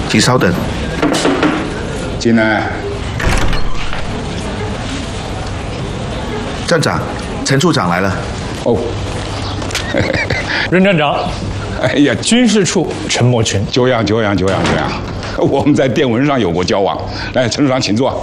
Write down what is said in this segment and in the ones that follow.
请稍等。 进来。 站长，陈处长来了。 哦。 任站长。 哎呀， 军事处陈默群。 久仰。我们在电文上有过交往。来，陈处长，请坐。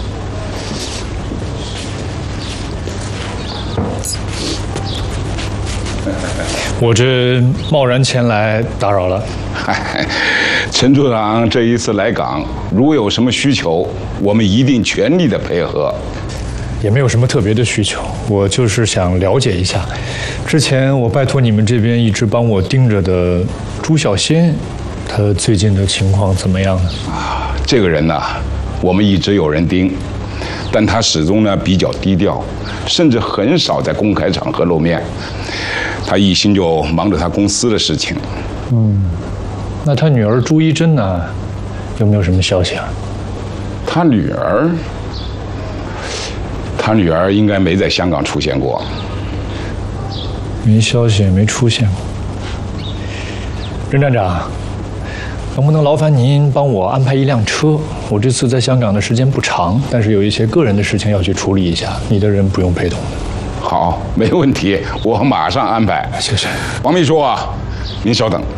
我这贸然前来打扰了。 陈处长这一次来港，如有什么需求，我们一定全力的配合。 也没有什么特别的需求，我就是想了解一下，之前我拜托你们这边一直帮我盯着的朱小仙，他最近的情况怎么样呢？ 这个人呢，我们一直有人盯，但他始终呢比较低调，甚至很少在公开场合露面。他一心就忙着他公司的事情。 那他女儿朱一珍呢，有没有什么消息啊？ 他女儿应该没在香港出现过。 没消息，也没出现过。任站长，能不能劳烦您帮我安排一辆车？我这次在香港的时间不长，但是有一些个人的事情要去处理一下，你的人不用陪同的。 好，没问题，我马上安排。 谢谢。 王秘书啊，您稍等。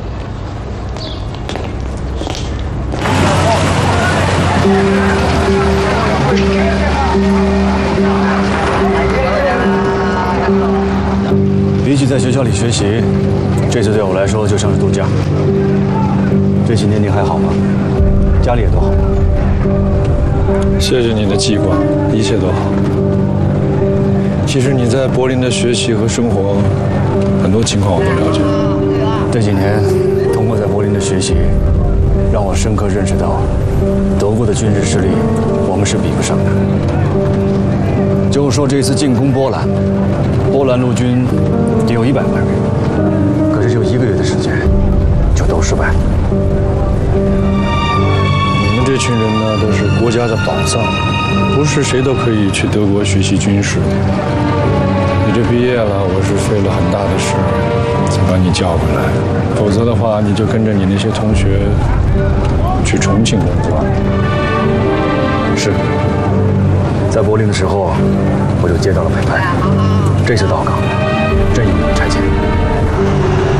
比起在学校里学习，这次对我来说就像是度假。这几年你还好吗？家里也都好吗？ 谢谢你的记挂，一切都好。其实你在柏林的学习和生活，很多情况我都了解。 这几年通过在柏林的学习，让我深刻认识到，德国的军事实力我们是比不上的。就说这次进攻波兰，波兰陆军也有100万人，可是就1个月的时间，就都失败了。 你们这群人呢，都是国家的宝藏，不是谁都可以去德国学习军事的。你这毕业了，我是费了很大的事才把你叫回来，否则的话，你就跟着你那些同学去重庆工作。 是，在柏林的时候，我就接到了委派，这次到港，真有你的差遣。